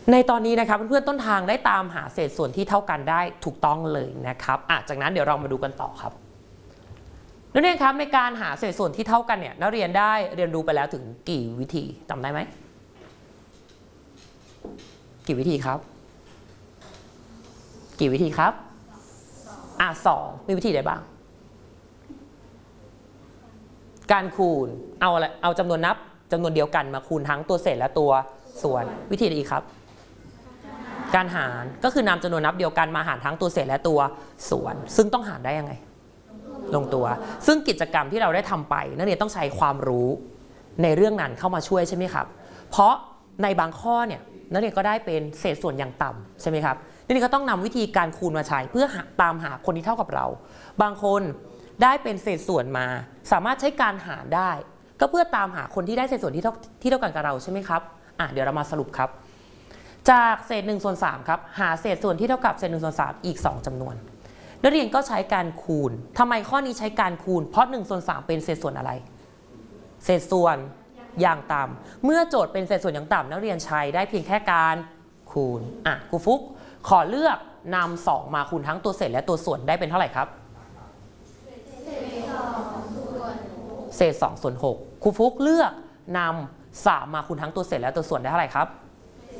ในตอนนี้นะครับเพื่อนๆต้นทางได้ตามหาเศษส่วนที่เท่ากันได้ถูกต้องเลยนะครับจากนั้นเดี๋ยวเรามาดูกันต่อครับนักเรียนครับในการหาเศษส่วนที่เท่ากันเนี่ยนักเรียนได้เรียนรู้ไปแล้วถึงกี่วิธีจำได้ไหมกี่วิธีครับกี่วิธีครับ2มีวิธีใดบ้างการคูณเอาจำนวนนับจำนวนเดียวกันมาคูณทั้งตัวเศษและตัวส่วนวิธีใดอีกครับการหารก็คือนำจำนวนนับเดียวกันมาหารทั้งตัวเศษและตัวส่วนซึ่งต้องหารได้ยังไงลงตัวซึ่งกิจกรรมที่เราได้ทำไปนักเรียนต้องใช้ความรู้ในเรื่องนั้นเข้ามาช่วยใช่ไหมครับเพราะในบางข้อเนี่ยนักเรียนก็ได้เป็นเศษส่วนอย่างต่ำใช่ไหมครับนักเรียนก็ต้องนำวิธีการคูณมาใช้เพื่อตามหาคนที่เท่ากับเราบางคนได้เป็นเศษส่วนมาสามารถใช้การหารได้ก็เพื่อตามหาคนที่ได้เศษส่วนที่เท่ากันกับเราใช่ไหมครับเดี๋ยวเรามาสรุปครับจากเศษ1/3ครับหาเศษส่วนที่เท่ากับเศษ1/3อีก2จำนวนนักเรียนก็ใช้การคูณทำไมข้อนี้ใช้การคูณเพราะ1/3เป็นเศษส่วนอะไรเศษส่วนอย่างต่ำเมื่อโจทย์เป็นเศษส่วนอย่างต่ำนักเรียนใช้ได้เพียงแค่การคูณครูฟุกขอเลือกนำ2มาคูณทั้งตัวเศษและตัวส่วนได้เป็นเท่าไหร่ครับเศษ2/6ครูฟุกเลือกนำ3มาคูณทั้งตัวเศษและตัวส่วนได้เท่าไหร่ครับ